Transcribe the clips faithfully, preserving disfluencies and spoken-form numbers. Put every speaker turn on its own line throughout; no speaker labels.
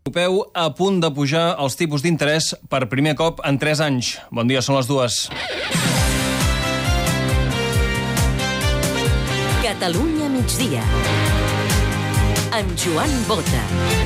Europeu a punt de pujar els tipus d'interès per primer cop en tres anys. Bon dia, són les dues.
Catalunya migdia. Amb Joan Bota.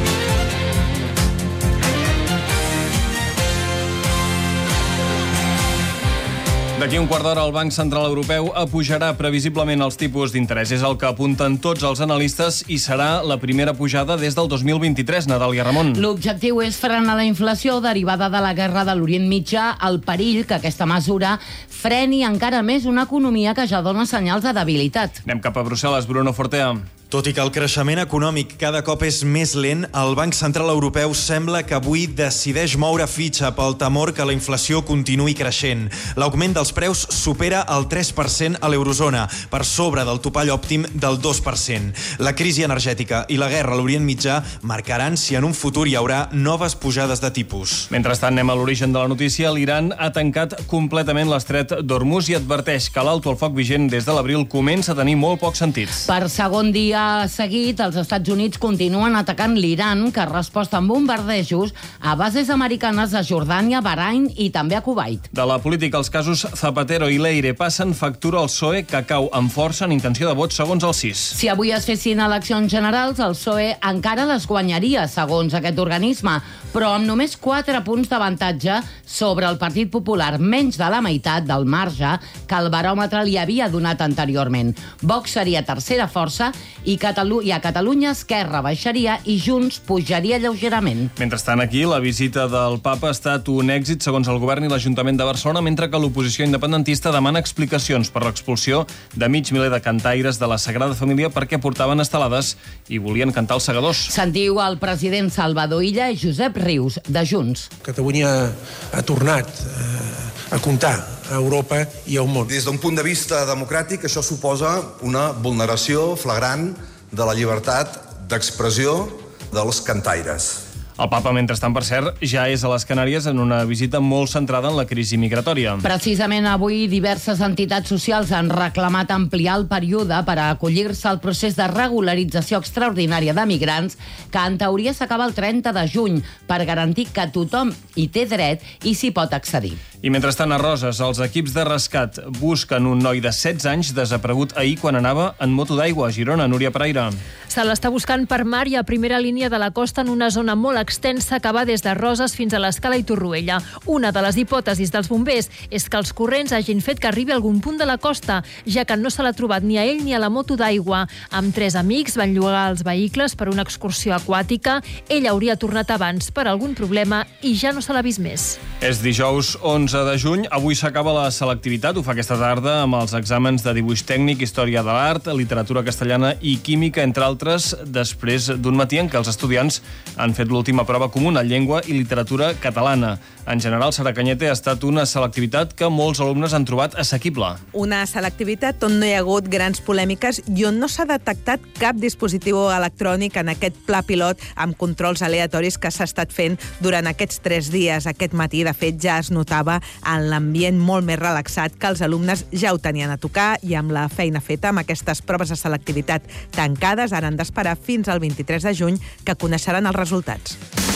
D'aquí un quart d'hora el Banc Central Europeu apujarà previsiblement els tipus d'interès. És el que apunten tots els analistes i serà la primera pujada des del dos mil vint-i-tres, Nadàlia Ramon.
L'objectiu és frenar la inflació derivada de la guerra de l'Orient Mitjà, el perill que aquesta mesura freni encara més una economia que ja dona senyals de debilitat.
Anem cap a Brussel·les, Bruno Fortea.
Tot i que el creixement econòmic cada cop és més lent, el Banc Central Europeu sembla que avui decideix moure fitxa pel temor que la inflació continuï creixent. L'augment dels preus supera el tres per cent a l'eurozona, per sobre del topall òptim del dos per cent. La crisi energètica i la guerra a l'Orient Mitjà marcaran si en un futur hi haurà noves pujades de tipus.
Mentrestant, anem a l'origen de la notícia. L'Iran ha tancat completament l'estret d'Hormuz i adverteix que l'alto al foc vigent des de l'abril comença a tenir molt pocs sentits.
Per segon dia seguit, els Estats Units continuen atacant l'Iran, que ha respost amb bombardejos a bases americanes a Jordània, Bahrain i també a Kuwait.
De la política, els casos Zapatero i Leire passen factura al P S O E, que cau amb força en intenció de vot segons el C I S.
Si avui es fessin eleccions generals, el P S O E encara les guanyaria, segons aquest organisme, però amb només quatre punts d'avantatge sobre el Partit Popular, menys de la meitat del marge que el baròmetre li havia donat anteriorment. Vox seria tercera força i, Catalu i a Catalunya Esquerra baixaria i Junts pujaria lleugerament.
Mentrestant, aquí, la visita del Papa ha estat un èxit segons el govern i l'Ajuntament de Barcelona, mentre que l'oposició independentista demana explicacions per l'expulsió de mig miler de cantaires de la Sagrada Família perquè portaven estelades i volien cantar els segadors.
Sentiu el president Salvador Illa i Josep Rius, de Junts.
Catalunya ha tornat eh, a comptar a Europa i al món.
Des d'un punt de vista democràtic, això suposa una vulneració flagrant de la llibertat d'expressió dels cantaires.
El papa, mentrestant, per cert, ja és a les Canàries en una visita molt centrada en la crisi migratòria.
Precisament avui diverses entitats socials han reclamat ampliar el període per a acollir-se al procés de regularització extraordinària de migrants, que en teoria s'acaba el trenta de juny, per garantir que tothom hi té dret i s'hi pot accedir.
I mentrestant, a Roses, els equips de rescat busquen un noi de setze anys desaparegut ahir quan anava en moto d'aigua a Girona. Núria Pereira.
Se l'està buscant per mar i a primera línia de la costa en una zona molt extensa que va des de Roses fins a l'Escala i Torroella. Una de les hipòtesis dels bombers és que els corrents hagin fet que arribi a algun punt de la costa, ja que no se l'ha trobat ni a ell ni a la moto d'aigua. Amb tres amics van llogar els vehicles per una excursió aquàtica. Ell hauria tornat abans per algun problema i ja no se l'ha vist més.
És dijous onze de juny. Avui s'acaba la selectivitat. Ho fa aquesta tarda amb els exàmens de dibuix tècnic, història de l'art, literatura castellana i química, entre altres, després d'un matí en què els estudiants han fet l'última prova comuna, llengua i literatura catalana. En general, Sara Cañete, ha estat una selectivitat que molts alumnes han trobat assequible.
Una selectivitat on no hi ha hagut grans polèmiques i on no s'ha detectat cap dispositiu electrònic en aquest pla pilot amb controls aleatoris que s'ha estat fent durant aquests tres dies. Aquest matí, de fet, ja es notava en l'ambient molt més relaxat, que els alumnes ja ho tenien a tocar i amb la feina feta amb aquestes proves de selectivitat tancades, ara han d'esperar fins al vint-i-tres de juny que coneixeran els resultats.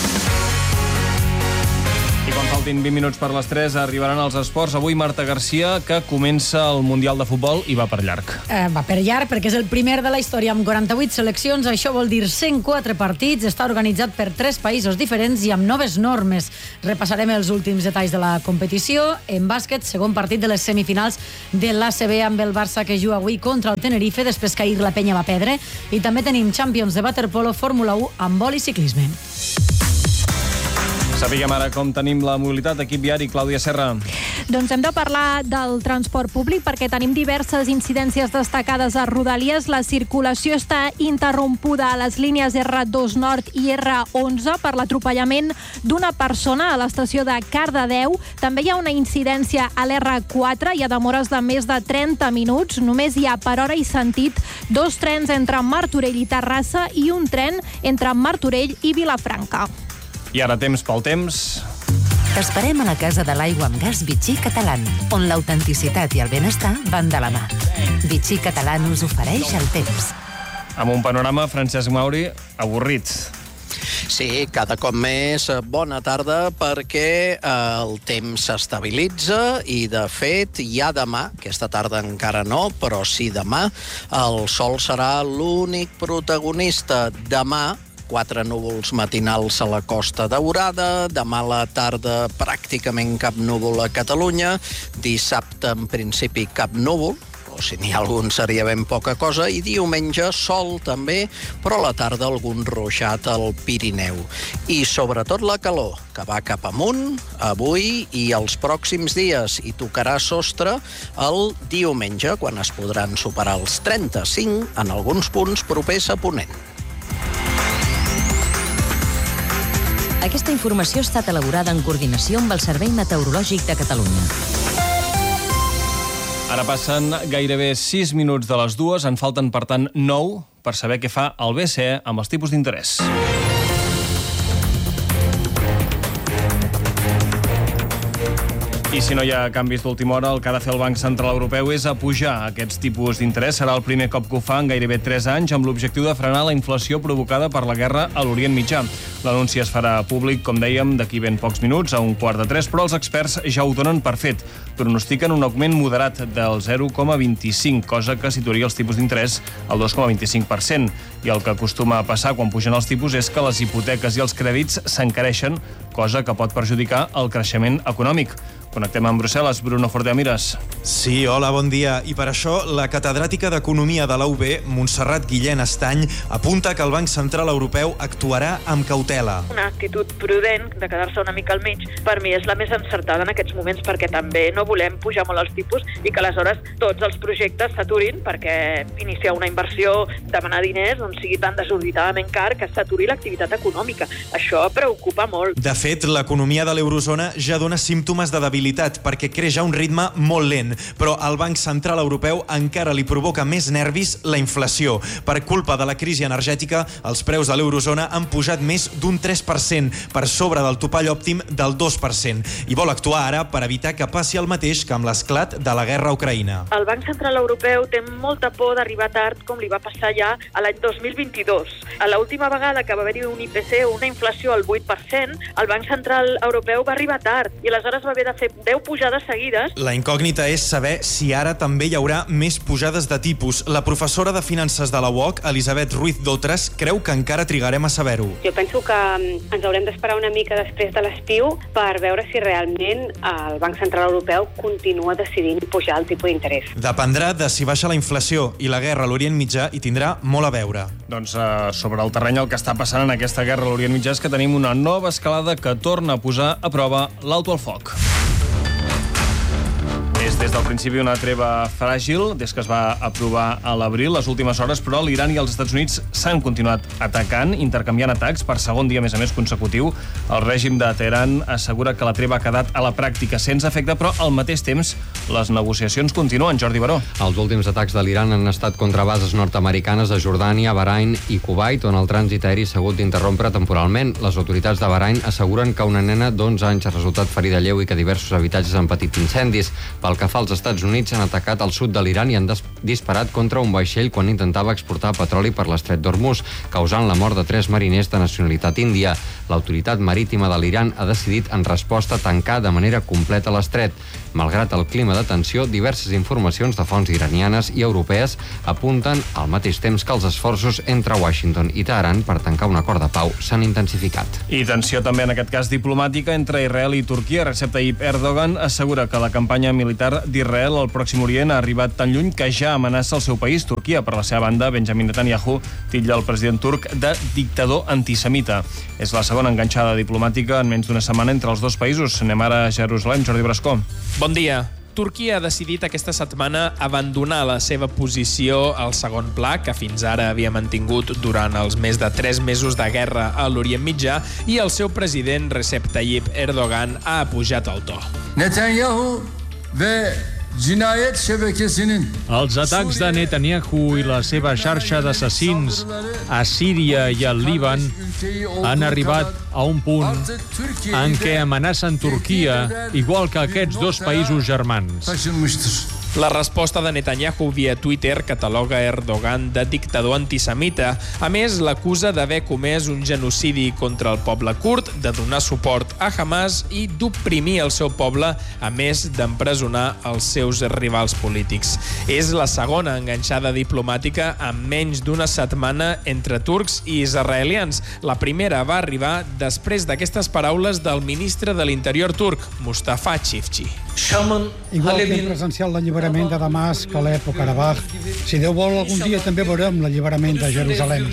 I quan faltin vint minuts per les tres arribaran els esports. Avui Marta Garcia, que comença el Mundial de Futbol i va per llarg.
Eh, va per llarg perquè és el primer de la història amb quaranta-vuit seleccions. Això vol dir cent quatre partits. Està organitzat per tres països diferents i amb noves normes. Repassarem els últims detalls de la competició. En bàsquet, segon partit de les semifinals de l'A C B amb el Barça, que juga avui contra el Tenerife, després que ahir la Penya va perdre. I també tenim Champions de waterpolo, Fórmula u, handbol i ciclisme.
Sapiguem ara com tenim la mobilitat. Equip viari, Clàudia Serra.
Doncs hem de parlar del transport públic perquè tenim diverses incidències destacades a Rodalies. La circulació està interrompuda a les línies erra dos Nord i erra onze per l'atropellament d'una persona a l'estació de Cardedeu. També hi ha una incidència a l'erra quatre. Hi ha demores de més de trenta minuts. Només hi ha per hora i sentit dos trens entre Martorell i Terrassa i un tren entre Martorell i Vilafranca.
I ara temps pel temps.
T'esperem a la Casa de l'Aigua amb Gas Vichy Catalán, on l'autenticitat i el benestar van de la mà. Vichy Catalán us ofereix el temps.
Amb un panorama, Francesc Mauri, avorrit.
Sí, cada cop més bona tarda perquè el temps s'estabilitza i, de fet, ja demà, aquesta tarda encara no, però sí demà, el sol serà l'únic protagonista. Demà, quatre núvols matinals a la Costa Daurada, demà a la tarda pràcticament cap núvol a Catalunya, dissabte en principi cap núvol, o si n'hi ha algun seria ben poca cosa, i diumenge sol també, però a la tarda algun ruixat al Pirineu. I sobretot la calor, que va cap amunt avui i els pròxims dies, i tocarà sostre el diumenge, quan es podran superar els trenta-cinc en alguns punts propers a Ponent.
Aquesta informació ha estat elaborada en coordinació amb el Servei Meteorològic de Catalunya.
Ara passen gairebé sis minuts de les dues, en falten, per tant, nou per saber què fa el B C E amb els tipus d'interès. I si no hi ha canvis d'última hora, el que ha de fer el Banc Central Europeu és apujar aquests tipus d'interès. Serà el primer cop que ho fa en gairebé tres anys, amb l'objectiu de frenar la inflació provocada per la guerra a l'Orient Mitjà. L'anunci es farà públic, com dèiem, d'aquí ben pocs minuts, a un quart de tres, però els experts ja ho donen per fet. Pronostiquen un augment moderat del zero coma vint-i-cinc, cosa que situaria els tipus d'interès al dos coma vint-i-cinc per cent. I el que acostuma a passar quan pugen els tipus és que les hipoteques i els crèdits s'encareixen, cosa que pot perjudicar el creixement econòmic. Connectem amb Brussel·les. Bruno Forteamiras.
Sí, hola, bon dia. I per això, la catedràtica d'Economia de la U B, Montserrat Guillén Estany, apunta que el Banc Central Europeu actuarà amb cautela.
Una actitud prudent de quedar-se una mica al mig, per mi és la més encertada en aquests moments, perquè també no volem pujar molt els tipus i que aleshores tots els projectes s'aturin, perquè iniciar una inversió, demanar diners, doncs sigui tan desorbitadament car que s'aturi l'activitat econòmica. Això preocupa molt.
De fet, l'economia de l'eurozona ja dona símptomes de debilitat perquè creix a un ritme molt lent, però al Banc Central Europeu encara li provoca més nervis la inflació. Per culpa de la crisi energètica, els preus de l'eurozona han pujat més d'un tres per cent, per sobre del topall òptim del dos per cent, i vol actuar ara per evitar que passi el mateix que amb l'esclat de la guerra a Ucraïna.
El Banc Central Europeu té molta por d'arribar tard, com li va passar ja a l'any dos mil vint-i-dos. A l'última vegada que va haver-hi un I P C, una inflació al vuit per cent, el Banc Central Europeu va arribar tard i aleshores va haver de fer deu pujades seguides.
La incògnita és saber si ara també hi haurà més pujades de tipus. La professora de Finances de la U O C, Elisabet Ruiz Dotres, creu que encara trigarem a saber-ho.
Jo penso que ens haurem d'esperar una mica després de l'estiu per veure si realment el Banc Central Europeu continua decidint pujar el tipus d'interès.
Dependrà de si baixa la inflació, i la guerra a l'Orient Mitjà hi tindrà molt a veure.
Doncs uh, sobre el terreny el que està passant en aquesta guerra a l'Orient Mitjà és que tenim una nova escalada que torna a posar a prova l'alto al foc. És des del principi una treva fràgil, des que es va aprovar a l'abril. Les últimes hores, però, l'Iran i els Estats Units s'han continuat atacant, intercanviant atacs per segon dia, a més a més, consecutiu. El règim de Teheran assegura que la treva ha quedat a la pràctica sense efecte, però al mateix temps les negociacions continuen. Jordi Baró.
Els últims atacs de l'Iran han estat contra bases nord-americanes a Jordània, Bahrain i Kuwait, on el trànsit aeri s'ha hagut d'interrompre temporalment. Les autoritats de Bahrain asseguren que una nena d'onze anys ha resultat ferida lleu i que diversos habitatges han patit incendis. Pel que fa als Estats Units, han atacat al sud de l'Iran i han disparat contra un vaixell quan intentava exportar petroli per l'estret d'Hormuz, causant la mort de tres mariners de nacionalitat índia. L'autoritat marítima de l'Iran ha decidit, en resposta, tancar de manera completa l'estret. Malgrat el clima de tensió, diverses informacions de fonts iranianes i europees apunten al mateix temps que els esforços entre Washington i Teheran per tancar un acord de pau s'han intensificat.
I tensió també, en aquest cas diplomàtica, entre Israel i Turquia. Recep Tayyip Erdogan assegura que la campanya militar d'Israel al Pròxim Orient ha arribat tan lluny que ja amenaça el seu país, Turquia. Per la seva banda, Benjamin Netanyahu titlla el president turc de dictador antisemita. És la segona enganxada diplomàtica en menys d'una setmana entre els dos països. Anem ara a Jerusalem. Jordi Brascó.
Bon dia. Turquia ha decidit aquesta setmana abandonar la seva posició al segon pla, que fins ara havia mantingut durant els més de tres mesos de guerra a l'Orient Mitjà, i el seu president, Recep Tayyip Erdogan, ha apujat el to.
Netanyahu ve cinayet şebekesinin
Els atacs de Netanyahu i la seva xarxa d'assassins a Síria i al Líban han arribat a un punt en què amenacen Turquia, igual que aquests dos països germans.
La resposta de Netanyahu via Twitter cataloga Erdogan de dictador antisemita. A més, l'acusa d'haver comès un genocidi contra el poble kurd, de donar suport a Hamas i d'oprimir el seu poble, a més d'empresonar els seus rivals polítics. És la segona enganxada diplomàtica en menys d'una setmana entre turcs i israelians. La primera va arribar després d'aquestes paraules del ministre de l'Interior turc, Mustafa Chifchi.
Igual que hem presenciat l'alliberament de Damasc, Alep o Karabakh, si Déu vol, algun dia també veurem l'alliberament de Jerusalem.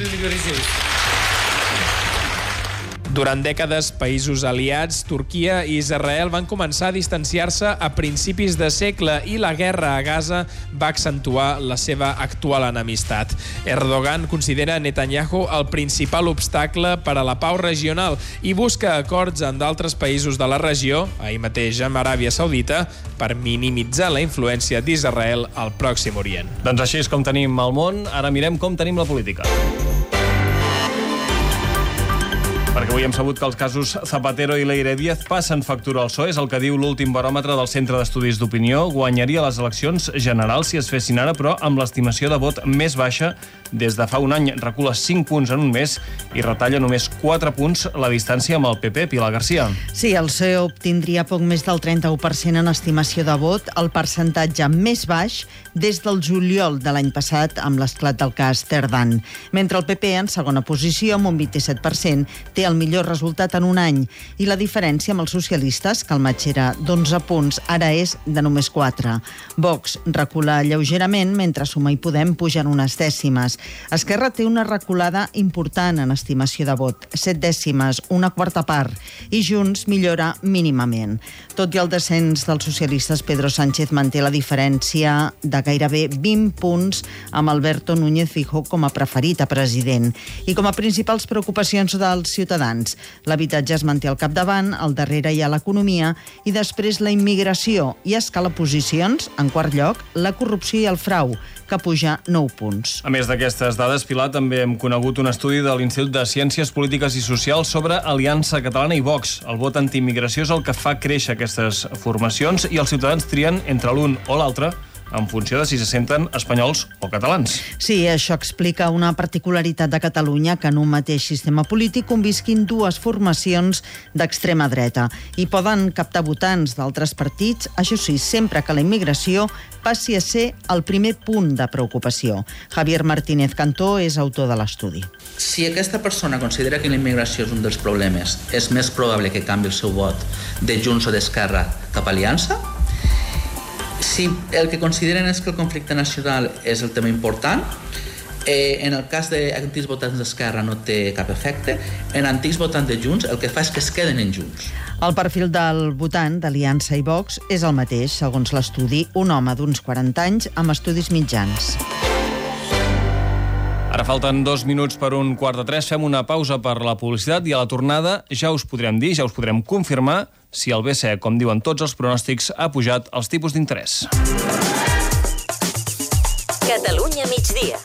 Durant dècades, països aliats, Turquia i Israel van començar a distanciar-se a principis de segle i la guerra a Gaza va accentuar la seva actual enemistat. Erdogan considera Netanyahu el principal obstacle per a la pau regional i busca acords amb d'altres països de la regió, ahir mateix amb Aràbia Saudita, per minimitzar la influència d'Israel al Pròxim Orient.
Doncs així és com tenim el món, ara mirem com tenim la política. Perquè avui hem sabut que els casos Zapatero i Leire Díaz passen factura al P S O E, és el que diu l'últim baròmetre del Centre d'Estudis d'Opinió. Guanyaria les eleccions generals si es fessin ara, però amb l'estimació de vot més baixa des de fa un any. Recula cinc punts en un mes i retalla només quatre punts la distància amb el P P. Pilar Garcia.
Sí, el P S O E obtindria poc més del trenta-u per cent en estimació de vot, el percentatge més baix des del juliol de l'any passat amb l'esclat del cas Terdan. Mentre el P P, en segona posició, amb un vint-i-set per cent, té el millor resultat en un any. I la diferència amb els socialistes, que el maig era d'onze punts, ara és de només quatre. Vox recula lleugerament, mentre Suma i Podem pugen unes dècimes. Esquerra té una reculada important en estimació de vot, set dècimes, una quarta part, i Junts millora mínimament. Tot i el descens dels socialistes, Pedro Sánchez manté la diferència de gairebé vint punts amb Alberto Núñez Feijóo com a preferit a president. I com a principals preocupacions dels ciutadans, l'habitatge es manté al capdavant, al darrere hi ha l'economia i després la immigració, i a escala posicions, en quart lloc, la corrupció i el frau, que puja nou punts.
A més d'aquestes dades, Pilar, també hem conegut un estudi de l'Institut de Ciències Polítiques i Socials sobre Aliança Catalana i Vox. El vot antiimmigració és el que fa créixer aquestes formacions i els ciutadans trien entre l'un o l'altre en funció de si se senten espanyols o catalans.
Sí, això explica una particularitat de Catalunya, que en un mateix sistema polític convisquin dues formacions d'extrema dreta i poden captar votants d'altres partits, això sí, sempre que la immigració passi a ser el primer punt de preocupació. Javier Martínez Cantó és autor de l'estudi.
Si aquesta persona considera que la immigració és un dels problemes, és més probable que canvi el seu vot de Junts o d'Esquerra cap a Aliança. Si el que consideren és que el conflicte nacional és el tema important, eh, en el cas d'antics votants d'Esquerra no té cap efecte, en antics votants de Junts el que fa és que es queden en Junts.
El perfil del votant d'Aliança i Vox és el mateix, segons l'estudi, un home d'uns quaranta anys amb estudis mitjans.
Ara falten dos minuts per un quart de tres. Fem una pausa per la publicitat i a la tornada ja us podrem dir, ja us podrem confirmar si el B C E, com diuen tots els pronòstics, ha pujat els tipus d'interès.
Catalunya migdia.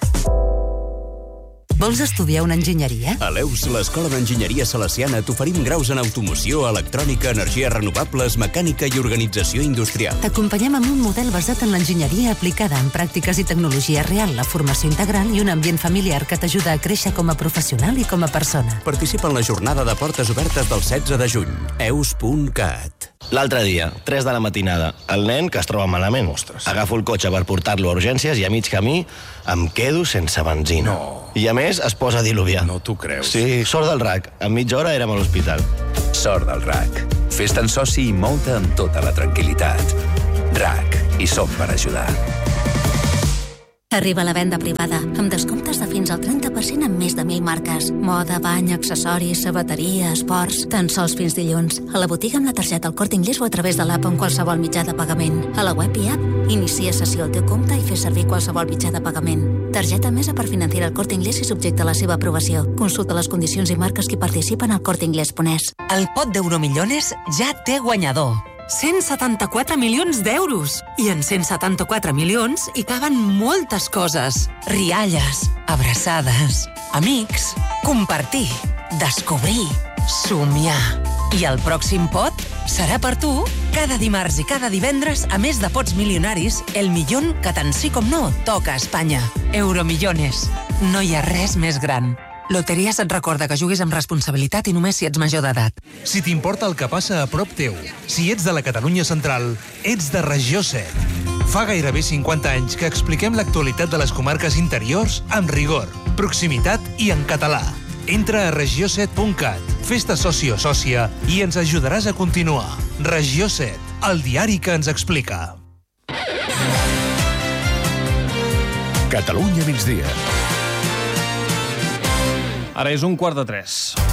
Vols estudiar una enginyeria?
A l'Eus, l'Escola d'Enginyeria Salesiana, t'oferim graus en automoció, electrònica, energies renovables, mecànica i organització industrial.
T'acompanyem amb un model basat en l'enginyeria aplicada en pràctiques i tecnologia real, la formació integral i un ambient familiar que t'ajuda a créixer com a professional i com a persona.
Participa en la jornada de portes obertes del setze de juny. eus punt cat.
L'altre dia, tres de la matinada, el nen que es troba malament. Ostres. Agafo el cotxe per portar-lo a urgències i a mig camí em quedo sense benzina. No. I a més es posa a diluviar.
No t'ho creus.
Sí, sort del R A C. En mitja hora érem a l'hospital.
Sort del R A C. Fes-te'n soci i mou-te amb tota la tranquil·litat. R A C. Hi som per ajudar.
Arriba la venda privada, amb descomptes de fins al trenta per cent en més de mil marques. Moda, bany, accessoris, sabateria, esports... Tan sols fins dilluns. A la botiga amb la targeta El Corte Inglés o a través de l'app en qualsevol mitjà de pagament. A la web i app, inicia sessió al teu compte i fes servir qualsevol mitjà de pagament. Targeta Mesa per Financiera El Corte Inglés i subjecte a la seva aprovació. Consulta les condicions i marques que participen al corte inglés punt es.
El pot d'Euromillones ja té guanyador. cent setanta-quatre milions d'euros. I en cent setanta-quatre milions hi caben moltes coses. Rialles, abraçades, amics, compartir, descobrir, somiar. I el pròxim pot serà per tu. Cada dimarts i cada divendres, a més de pots milionaris, el millón que tant sí com no toca a Espanya. Euromillones. No hi ha res més gran. Loteries et recorda que juguis amb responsabilitat i només si ets major d'edat.
Si t'importa el que passa a prop teu, si ets de la Catalunya central, ets de Regió set. Fa gairebé cinquanta anys que expliquem l'actualitat de les comarques interiors amb rigor, proximitat i en català. Entra a regió set punt cat, fes-te soci o sòcia i ens ajudaràs a continuar. Regió set, el diari que ens explica.
Catalunya migdia.
Ara és un quart de tres.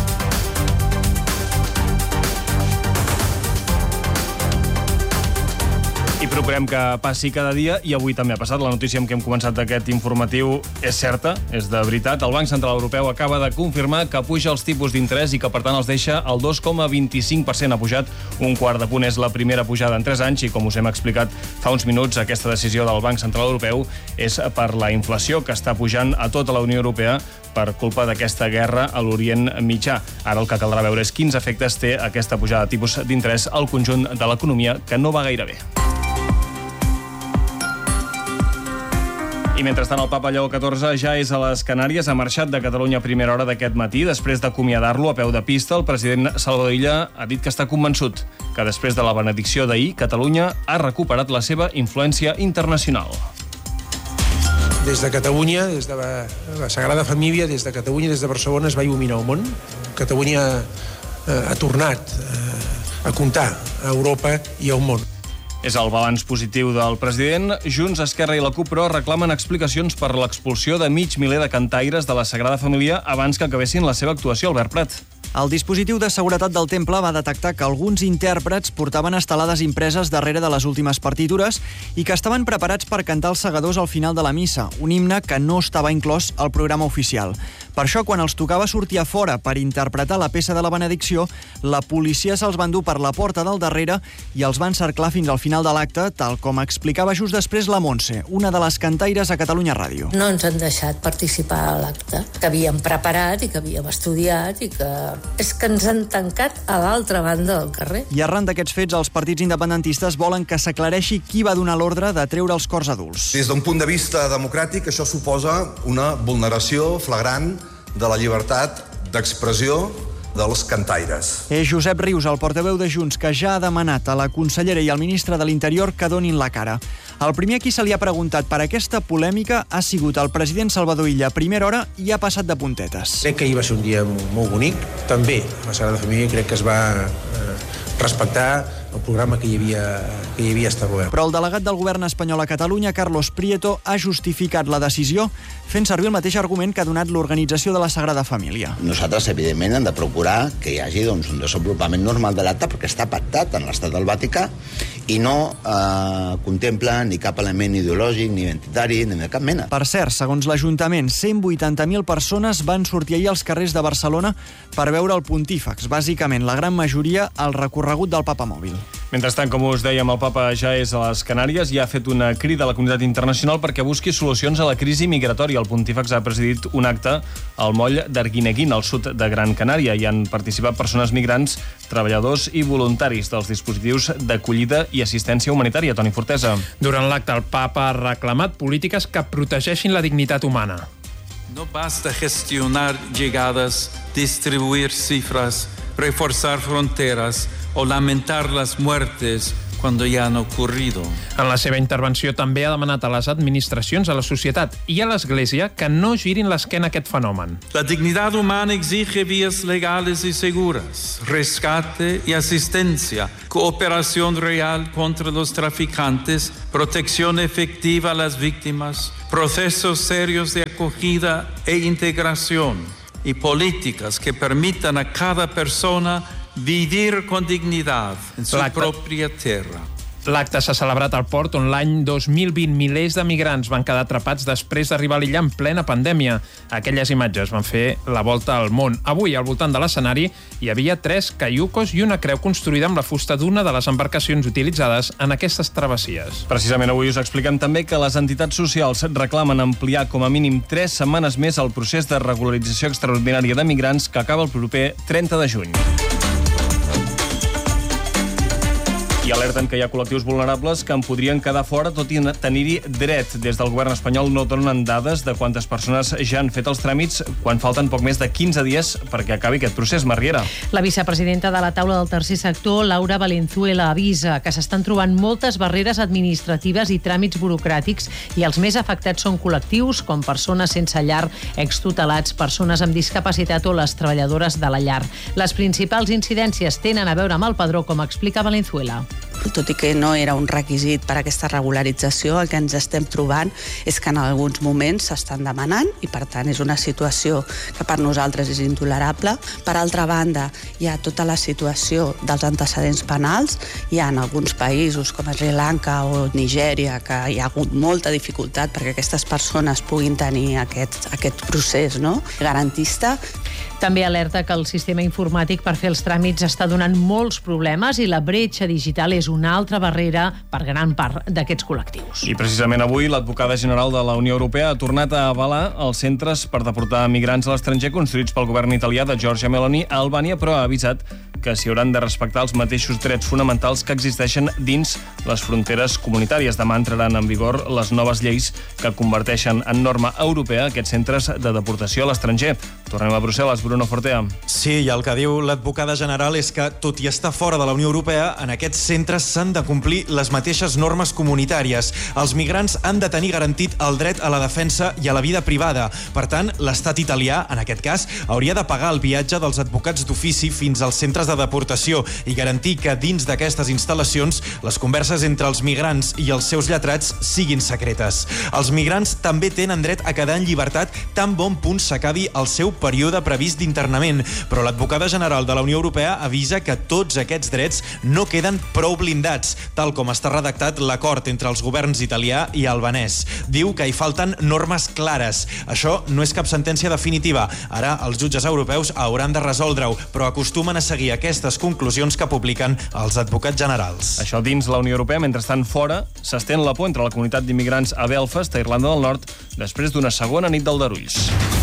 I procurem que passi cada dia, i avui també ha passat. La notícia amb què hem començat aquest informatiu és certa, és de veritat. El Banc Central Europeu acaba de confirmar que puja els tipus d'interès i que, per tant, els deixa al dos coma vint-i-cinc per cent. Ha pujat un quart de punt. És la primera pujada en tres anys i, com us hem explicat fa uns minuts, aquesta decisió del Banc Central Europeu és per la inflació que està pujant a tota la Unió Europea per culpa d'aquesta guerra a l'Orient Mitjà. Ara el que caldrà veure és quins efectes té aquesta pujada de tipus d'interès al conjunt de l'economia, que no va gaire bé. I mentrestant, el papa Lleó catorze ja és a les Canàries, ha marxat de Catalunya a primera hora d'aquest matí. Després d'acomiadar-lo a peu de pista, el president Salvador Illa ha dit que està convençut que després de la benedicció d'ahir, Catalunya ha recuperat la seva influència internacional.
Des de Catalunya, des de la Sagrada Família, des de Catalunya, des de Barcelona, es va il·luminar el món. Catalunya ha tornat a comptar a Europa i al món.
És el balanç positiu del president. Junts, Esquerra i la CUP, però, reclamen explicacions per l'expulsió de mig miler de cantaires de la Sagrada Família abans que acabessin la seva actuació. Albert Prat.
El dispositiu de seguretat del temple va detectar que alguns intèrprets portaven estelades impreses darrere de les últimes partitures i que estaven preparats per cantar els segadors al final de la missa, un himne que no estava inclòs al programa oficial. Per això, quan els tocava sortir a fora per interpretar la peça de la benedicció, la policia se'ls va endur per la porta del darrere i els van cerclar fins al final de l'acte, tal com explicava just després la Montse, una de les cantaires a Catalunya Ràdio.
No ens han deixat participar a l'acte, que havíem preparat i que havíem estudiat i que és que ens han tancat a l'altra banda del carrer.
I arran d'aquests fets, els partits independentistes volen que s'aclareixi qui va donar l'ordre de treure els cors adults.
Des d'un punt de vista democràtic, això suposa una vulneració flagrant de la llibertat d'expressió dels cantaires.
És Josep Rius, el portaveu de Junts, que ja ha demanat a la consellera i al ministre de l'Interior que donin la cara. El primer a qui se li ha preguntat per aquesta polèmica ha sigut el president Salvador Illa a primera hora i ha passat de puntetes.
Crec que ahir va ser un dia molt bonic. També la Sagrada Família crec que es va eh, respectar el programa que hi havia, que hi havia establert.
Però el delegat del govern espanyol a Catalunya, Carlos Prieto, ha justificat la decisió fent servir el mateix argument que ha donat l'organització de la Sagrada Família.
Nosaltres, evidentment, hem de procurar que hi hagi doncs, un desenvolupament normal de l'acte perquè està pactat en l'estat del Vaticà i no eh, contempla ni cap element ideològic, ni identitari, ni de cap mena.
Per cert, segons l'Ajuntament, cent vuitanta mil persones van sortir ahir als carrers de Barcelona per veure el pontífex. Bàsicament, la gran majoria al recorregut del Papa Mòbil.
Mentrestant, com us dèiem, el papa ja és a les Canàries i ha fet una crida a la comunitat internacional perquè busqui solucions a la crisi migratòria. El pontífex ha presidit un acte al moll d'Arguineguín, al sud de Gran Canària. Hi han participat persones migrants, treballadors i voluntaris dels dispositius d'acollida i assistència humanitària. Toni Fortesa.
Durant l'acte, el papa ha reclamat polítiques que protegeixin la dignitat humana.
No basta gestionar llegadas, distribuir cifras, reforzar fronteras o lamentar las muertes cuando ya han ocurrido.
En la seva intervenció també ha demanat a les administracions, a la societat i a l'Església que no girin l'esquena a aquest fenomen.
La dignidad humana exige vías legales y seguras, rescate y asistencia, cooperación real contra los traficantes, protección efectiva a las víctimas, procesos serios de acogida e integración y políticas que permitan a cada persona vivir con dignidad en su pròpia terra.
L'acte s'ha celebrat al port on l'any dos mil vint milers de migrants van quedar atrapats després d'arribar a l'illa en plena pandèmia. Aquelles imatges van fer la volta al món. Avui, al voltant de l'escenari, hi havia tres caiucos i una creu construïda amb la fusta d'una de les embarcacions utilitzades en aquestes travessies.
Precisament avui us expliquem també que les entitats socials reclamen ampliar com a mínim tres setmanes més el procés de regularització extraordinària de migrants que acaba el proper trenta de juny. I alerten que hi ha col·lectius vulnerables que en podrien quedar fora tot i tenir-hi dret. Des del govern espanyol no donen dades de quantes persones ja han fet els tràmits quan falten poc més de quinze dies perquè acabi aquest procés. Marriera.
La vicepresidenta de la taula del tercer sector, Laura Valenzuela, avisa que s'estan trobant moltes barreres administratives i tràmits burocràtics i els més afectats són col·lectius com persones sense llar, extutelats, persones amb discapacitat o les treballadores de la llar. Les principals incidències tenen a veure amb el padró, com explica Valenzuela.
Tot i que no era un requisit per a aquesta regularització, el que ens estem trobant és que en alguns moments s'estan demanant i, per tant, és una situació que per nosaltres és intolerable. Per altra banda, hi ha tota la situació dels antecedents penals. Hi ha en alguns països, com Sri Lanka o Nigèria, que hi ha hagut molta dificultat perquè aquestes persones puguin tenir aquest, aquest procés, no?, garantista.
També alerta que el sistema informàtic per fer els tràmits està donant molts problemes i la bretxa digital és una altra barrera per gran part d'aquests col·lectius.
I precisament avui l'advocada general de la Unió Europea ha tornat a avalar els centres per deportar migrants a l'estranger construïts pel govern italià de Giorgia Meloni a Albània, però ha avisat que s'hi hauran de respectar els mateixos drets fonamentals que existeixen dins les fronteres comunitàries. Demà entraran en vigor les noves lleis que converteixen en norma europea aquests centres de deportació a l'estranger. Tornem a Brussel·les, Bruno Fortea.
Sí, i el que diu l'advocada general és que, tot i estar fora de la Unió Europea, en aquests centres s'han de complir les mateixes normes comunitàries. Els migrants han de tenir garantit el dret a la defensa i a la vida privada. Per tant, l'estat italià, en aquest cas, hauria de pagar el viatge dels advocats d'ofici fins als centres de deportació i garantir que dins d'aquestes instal·lacions les converses entre els migrants i els seus lletrats siguin secretes. Els migrants també tenen dret a quedar en llibertat tan bon punt s'acabi el seu període previst d'internament, però l'advocada general de la Unió Europea avisa que tots aquests drets no queden prou blindats, tal com està redactat l'acord entre els governs italià i albanès. Diu que hi falten normes clares. Això no és cap sentència definitiva. Ara els jutges europeus hauran de resoldre-ho, però acostumen a seguir aquestes conclusions que publiquen els advocats generals.
Això dins la Unió Europea. Mentrestant, fora, s'estén la por entre la comunitat d'immigrants a Belfast, a Irlanda del Nord, després d'una segona nit d'aldarulls.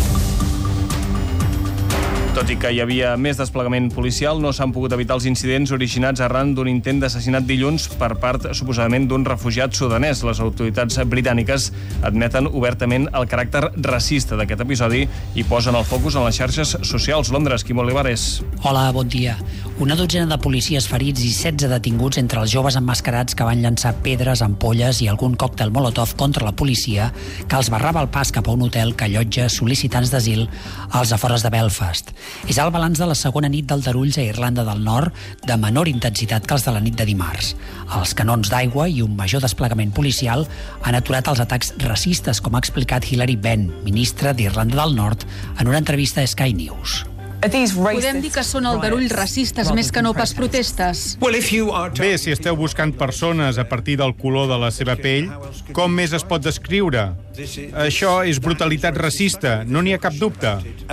Tot i que hi havia més desplegament policial, no s'han pogut evitar els incidents originats arran d'un intent d'assassinat dilluns per part, suposadament, d'un refugiat sudanès. Les autoritats britàniques admeten obertament el caràcter racista d'aquest episodi i posen el focus en les xarxes socials. Londres, Quim Olivares.
Hola, bon dia. Una dotzena de policies ferits i setze detinguts entre els joves emmascarats que van llançar pedres, ampolles i algun còctel molotov contra la policia que els barrava el pas cap a un hotel que allotja sol·licitants d'asil als afores de Belfast. És el balanç de la segona nit d'aldarulls a Irlanda del Nord de menor intensitat que els de la nit de dimarts. Els canons d'aigua i un major desplegament policial han aturat els atacs racistes, com ha explicat Hilary Benn, ministra d'Irlanda del Nord, en una entrevista a Sky News.
Podem dir que són aldarulls racistes més que no pas protestes.
Bé, si esteu buscant persones a partir del color de la seva pell, com més es pot descriure? Això és brutalitat racista, no n'hi ha cap dubte.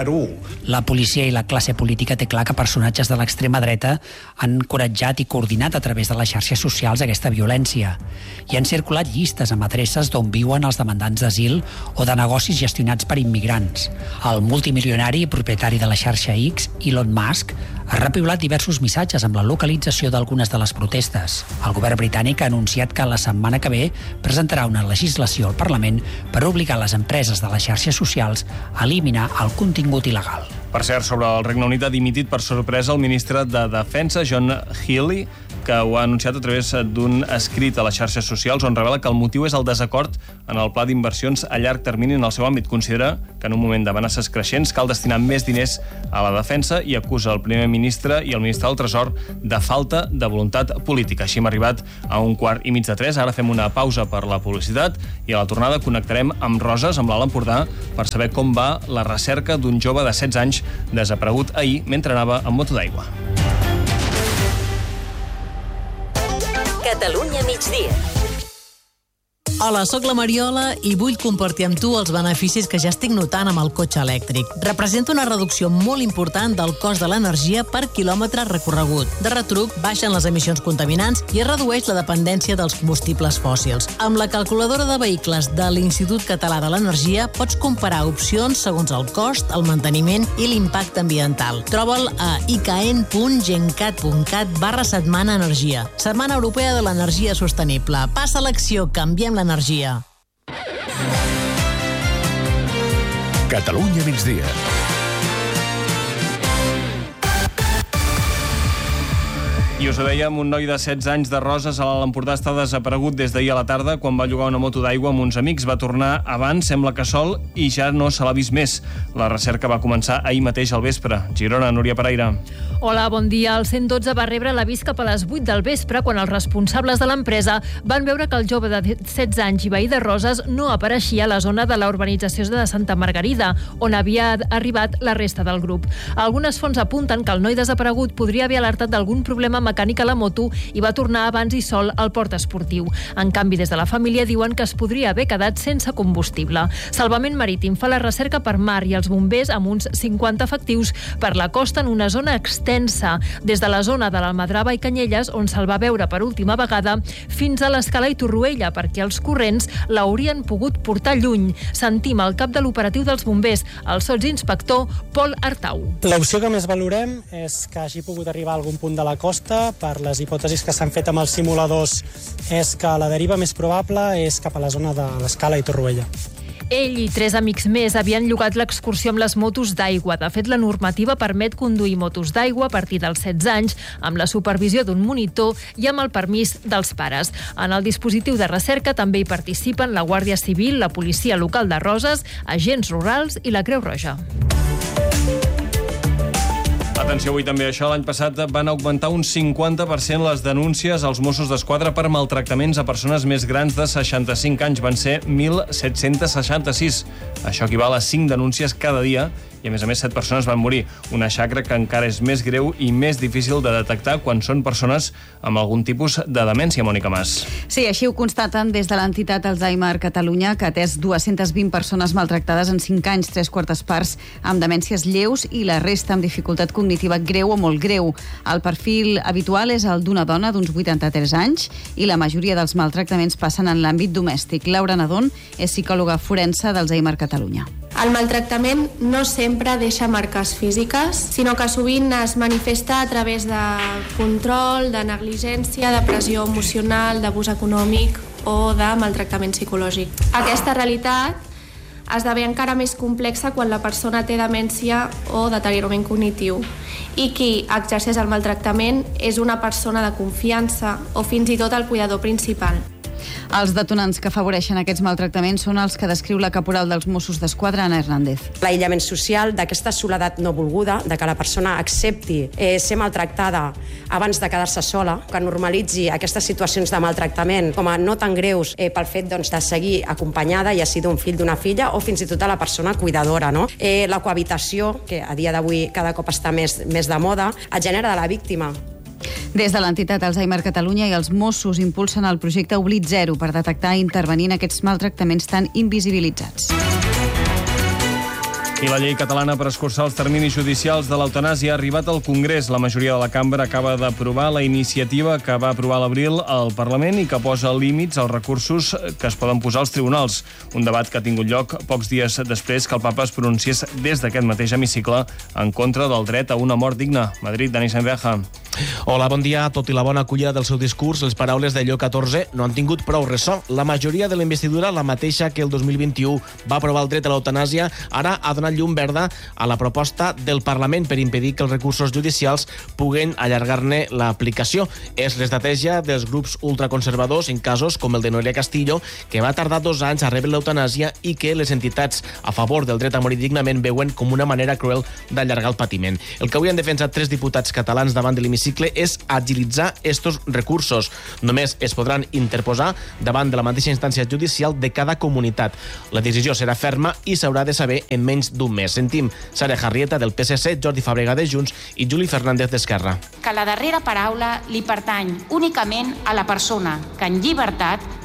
La policia i la classe política té clar que personatges de l'extrema dreta han encoratjat i coordinat a través de les xarxes socials aquesta violència. I han circulat llistes amb adreces d'on viuen els demandants d'asil o de negocis gestionats per immigrants. El multimilionari i propietari de la xarxa X, Elon Musk, ha repiulat diversos missatges amb la localització d'algunes de les protestes. El govern britànic ha anunciat que la setmana que ve presentarà una legislació al Parlament per obligar les empreses de les xarxes socials a eliminar el contingut il·legal.
Per cert, sobre el Regne Unit ha dimitit per sorpresa el ministre de Defensa, John Healey, que ho ha anunciat a través d'un escrit a les xarxes socials on revela que el motiu és el desacord en el pla d'inversions a llarg termini en el seu àmbit. Considera que en un moment d'amenaces creixents cal destinar més diners a la defensa i acusa el primer ministre i el ministre del Tresor de falta de voluntat política. Així hem arribat a un quart i mig de tres. Ara fem una pausa per la publicitat i a la tornada connectarem amb Roses, amb l'Alt Empordà, per saber com va la recerca d'un jove de setze anys desaparegut ahir mentre anava amb moto d'aigua.
Catalunya migdia.
Hola, sóc la Mariola i vull compartir amb tu els beneficis que ja estic notant amb el cotxe elèctric. Representa una reducció molt important del cost de l'energia per quilòmetre recorregut. De retruc, baixen les emissions contaminants i es redueix la dependència dels combustibles fòssils. Amb la calculadora de vehicles de l'Institut Català de l'Energia pots comparar opcions segons el cost, el manteniment i l'impacte ambiental. Troba'l a icaen punt gencat punt cat barra setmana energia. Setmana Europea de l'Energia Sostenible. Passa a l'acció, canviem l'energia. Energia.
Catalunya migdia.
I us ho dèiem, un noi de setze anys de Roses a l'Alt Empordà està desaparegut des d'ahir a la tarda quan va llogar una moto d'aigua amb uns amics. Va tornar abans, sembla que sol, i ja no se l'ha vist més. La recerca va començar ahir mateix al vespre. Girona, Núria Pereira.
Hola, bon dia. El cent dotze va rebre l'avís cap a les vuit del vespre quan els responsables de l'empresa van veure que el jove de setze anys i veí de Roses no apareixia a la zona de la urbanització de Santa Margarida, on havia arribat la resta del grup. Algunes fonts apunten que el noi desaparegut podria haver alertat d'algun problema mecànic a la moto i va tornar abans i sol al port esportiu. En canvi, des de la família diuen que es podria haver quedat sense combustible. Salvament Marítim fa la recerca per mar i els bombers amb uns cinquanta efectius per la costa en una zona extensa, des de la zona de l'Almadrava i Canyelles, on se'l va veure per última vegada, fins a l'Escala i Torroella, perquè els corrents l'haurien pogut portar lluny. Sentim el cap de l'operatiu dels bombers, el sotsinspector Pol Artau.
L'opció que més valorem és que hagi pogut arribar a algun punt de la costa. Per les hipòtesis que s'han fet amb els simuladors és que la deriva més probable és cap a la zona de l'Escala i Torroella.
Ell i tres amics més havien llogat l'excursió amb les motos d'aigua. De fet, la normativa permet conduir motos d'aigua a partir dels setze anys amb la supervisió d'un monitor i amb el permís dels pares. En el dispositiu de recerca també hi participen la Guàrdia Civil, la Policia Local de Roses, agents rurals i la Creu Roja.
Atenció, avui també això. L'any passat van augmentar un cinquanta per cent les denúncies als Mossos d'Esquadra per maltractaments a persones més grans de seixanta-cinc anys. Van ser mil set-cents seixanta-sis. Això equival a cinc denúncies cada dia i, a més a més, set persones van morir. Una xacra que encara és més greu i més difícil de detectar quan són persones amb algun tipus de demència, Mònica Mas.
Sí, així ho constaten des de l'entitat Alzheimer Catalunya, que ha atès dues-centes vint persones maltractades en cinc anys, tres quartes parts amb demències lleus i la resta amb dificultat cognitiva greu o molt greu. El perfil habitual és el d'una dona d'uns vuitanta-tres anys i la majoria dels maltractaments passen en l'àmbit domèstic. Laura Nadón és psicòloga forense d'Alzheimer Catalunya.
El maltractament no sempre deixa marques físiques, sinó que sovint es manifesta a través de control, de negligència, de pressió emocional, d'abús econòmic o de maltractament psicològic. Aquesta realitat esdevé encara més complexa quan la persona té demència o deteriorament cognitiu i qui exerceix el maltractament és una persona de confiança o fins i tot el cuidador principal.
Els detonants que afavoreixen aquests maltractaments són els que descriu la caporal dels Mossos d'Esquadra, Anna Hernández.
L'aïllament social, d'aquesta soledat no volguda, de que la persona accepti eh, ser maltractada abans de quedar-se sola, que normalitzi aquestes situacions de maltractament com a no tan greus eh, pel fet doncs, de seguir acompanyada, ja sigui d'un fill, d'una filla, o fins i tot a la persona cuidadora. No? Eh, la cohabitació, que a dia d'avui cada cop està més, més de moda, el gènere de la víctima.
Des de l'entitat Alzheimer Catalunya i els Mossos impulsen el projecte Oblit Zero per detectar i intervenir en aquests maltractaments tan invisibilitzats.
I la llei catalana per escurçar els terminis judicials de l'eutanàsia ha arribat al Congrés. La majoria de la cambra acaba d'aprovar la iniciativa que va aprovar a l'abril al Parlament i que posa límits als recursos que es poden posar als tribunals. Un debat que ha tingut lloc pocs dies després que el papa es pronunciés des d'aquest mateix hemicicle en contra del dret a una mort digna. Madrid, Dani Sanveja.
Hola, bon dia. Tot i la bona acollida del seu discurs, les paraules de Lleó catorze no han tingut prou ressò. La majoria de la investidura, la mateixa que el dos mil vint-i-u va aprovar el dret a l'eutanàsia, ara ha donat llum verda a la proposta del Parlament per impedir que els recursos judicials puguen allargar-ne l'aplicació. És l'estratègia dels grups ultraconservadors en casos com el de Noelia Castillo, que va tardar dos anys a rebre l'eutanàsia i que les entitats a favor del dret a morir dignament veuen com una manera cruel d'allargar el patiment. El que avui han defensat tres diputats catalans davant de l'hemicicle és agilitzar estos recursos. Només es podran interposar davant de la mateixa instància judicial de cada comunitat. La decisió serà ferma i s'haurà de saber en menys d'un mes. Sentim Sara Jarrieta del P S C, Jordi Fàbrega de Junts i Juli Fernández d'Esquerra.
Que la darrera paraula li pertany únicament a la persona que en llibertat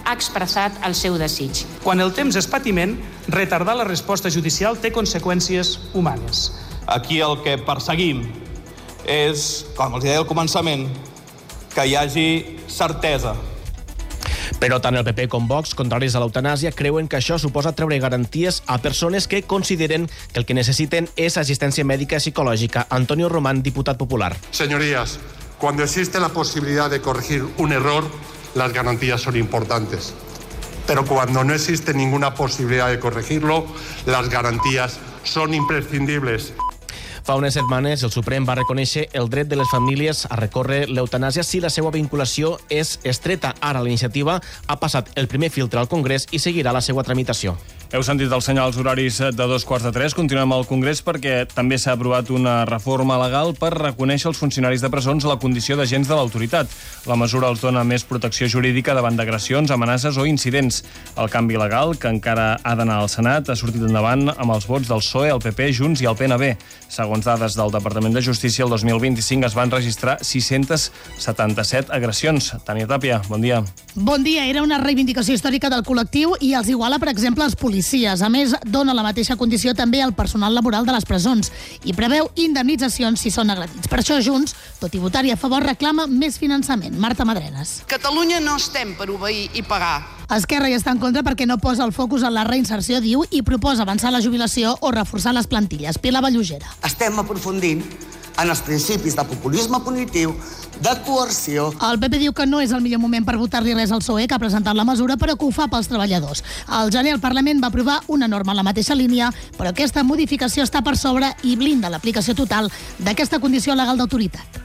ha expressat el seu desig.
Quan el temps és patiment, retardar la resposta judicial té conseqüències humanes.
Aquí el que perseguim és, com els deia al començament, que hi hagi certesa.
Però tant el P P com Vox, contraris a l'eutanàsia, creuen que això suposa treure garanties a persones que consideren que el que necessiten és assistència mèdica i psicològica. Antonio Román, diputat popular.
Señorías, cuando existe la posibilidad de corregir un error, las garantías son importantes. Pero cuando no existe ninguna posibilidad de corregirlo, las garantías son imprescindibles.
Fa unes setmanes el Suprem va reconèixer el dret de les famílies a recórrer l'eutanàsia si la seva vinculació és estreta. Ara la iniciativa ha passat el primer filtre al Congrés i seguirà la seva tramitació.
Heu sentit els senyals horaris de dos quarts de tres. Continuem al Congrés perquè també s'ha aprovat una reforma legal per reconèixer als funcionaris de presons la condició d'agents de l'autoritat. La mesura els dona més protecció jurídica davant d'agressions, amenaces o incidents. El canvi legal, que encara ha d'anar al Senat, ha sortit endavant amb els vots del P S O E, el P P, Junts i el P N B. Segons dades del Departament de Justícia, el dos mil vint-i-cinc es van registrar sis-centes setanta-set agressions. Tània Tàpia, bon dia.
Bon dia. Era una reivindicació històrica del col·lectiu i els iguala, per exemple, els policies. A més, dona la mateixa condició també al personal laboral de les presons i preveu indemnitzacions si són agredits. Per això Junts, tot i votar-hi a favor, reclama més finançament. Marta Madrenes.
Catalunya no estem per obeir i pagar.
Esquerra hi està en contra perquè no posa el focus en la reinserció, diu, i proposa avançar la jubilació o reforçar les plantilles. Pilar Vallugera.
Estem aprofundint en els principis de populisme punitiu, de coerció.
El P P diu que no és el millor moment per votar-li res al P S O E, que ha presentat la mesura, però que ho fa pels treballadors. Al gener el Parlament va aprovar una norma en la mateixa línia, però aquesta modificació està per sobre i blinda l'aplicació total d'aquesta condició legal d'autoritat.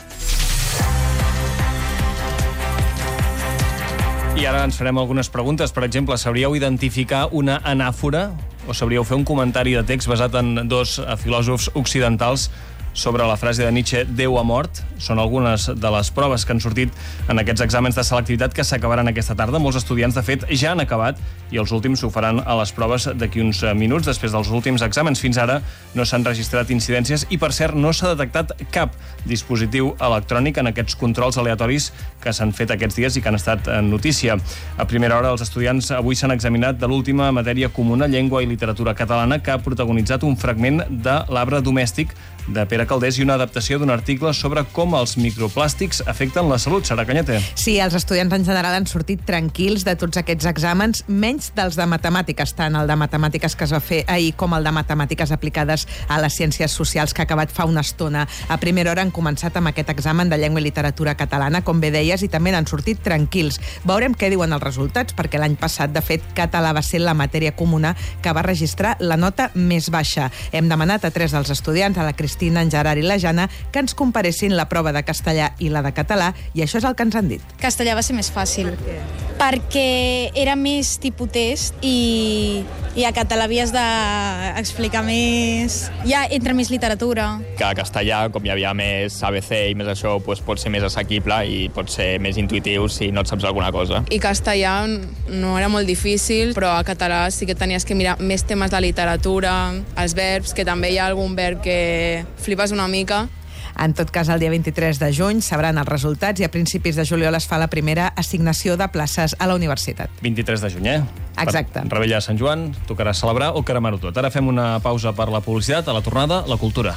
I ara ens farem algunes preguntes. Per exemple, sabríeu identificar una anàfora o sabríeu fer un comentari de text basat en dos filòsofs occidentals sobre la frase de Nietzsche, Déu ha mort? Són algunes de les proves que han sortit en aquests exàmens de selectivitat que s'acabaran aquesta tarda. Molts estudiants, de fet, ja han acabat i els últims ho faran a les proves d'aquí uns minuts, després dels últims exàmens. Fins ara no s'han registrat incidències i, per cert, no s'ha detectat cap dispositiu electrònic en aquests controls aleatoris que s'han fet aquests dies i que han estat notícia. A primera hora, els estudiants avui s'han examinat de l'última matèria comuna, llengua i literatura catalana, que ha protagonitzat un fragment de L'arbre domèstic de Pere Calders i una adaptació d'un article sobre com els microplàstics afecten la salut. Sara Cañete.
Sí, els estudiants en general han sortit tranquils de tots aquests exàmens, menys dels de matemàtiques, tant el de matemàtiques que es va fer ahir com el de matemàtiques aplicades a les ciències socials que ha acabat fa una estona. A primera hora han començat amb aquest examen de llengua i literatura catalana, com bé deies, i també n'han sortit tranquils. Veurem què diuen els resultats, perquè l'any passat, de fet, català va ser la matèria comuna que va registrar la nota més baixa. Hem demanat a tres dels estudiants, a la Cristina, en Gerard i la Jana, que ens comparessin la prova de castellà i la de català, i això és el que ens han dit.
Castellà va ser més fàcil. Per què? Perquè era més tipus test i, i a català havies d'explicar més... Ja entra més literatura.
Que a castellà, com hi havia més A B C i més això, doncs pot ser més assequible i pot ser més intuitiu si no et saps alguna cosa.
I castellà no era molt difícil, però a català sí que tenies que mirar més temes de literatura, els verbs, que també hi ha algun verb que flipes una mica.
En tot cas, el dia vint-i-tres de juny sabran els resultats i a principis de juliol es fa la primera assignació de places a la universitat.
vint-i-tres de juny, eh?
Exacte.
Per Rebella de Sant Joan, tocarà celebrar o cremar-ho tot. Ara fem una pausa per la publicitat. A la tornada, la cultura.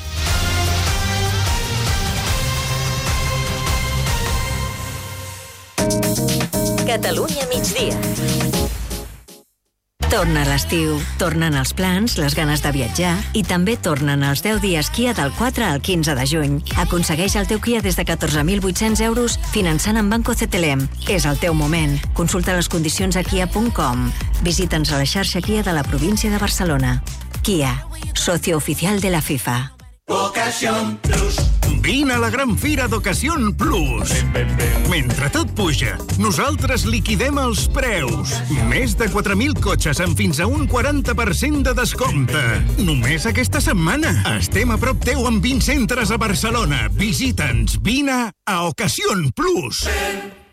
Catalunya migdia. Torna l'estiu, tornen els plans, les ganes de viatjar i també tornen els deu dies Kia del quatre al quinze de juny. Aconsegueix el teu Kia des de catorze mil vuit-cents euros finançant amb Banco C T L M. És el teu moment. Consulta les condicions a kia punt com. Visita'ns a la xarxa Kia de la província de Barcelona. Kia, socio oficial de la FIFA.
Ocasión Plus. Vine a la gran fira d'Ocasión Plus. Ben, ben, ben. Mentre tot puja, nosaltres liquidem els preus. Més de quatre mil cotxes amb fins a un quaranta per cent de descompte. Només aquesta setmana. Estem a prop teu amb vint centres a Barcelona. Visita'ns. Vine a Ocasión Plus. Ben.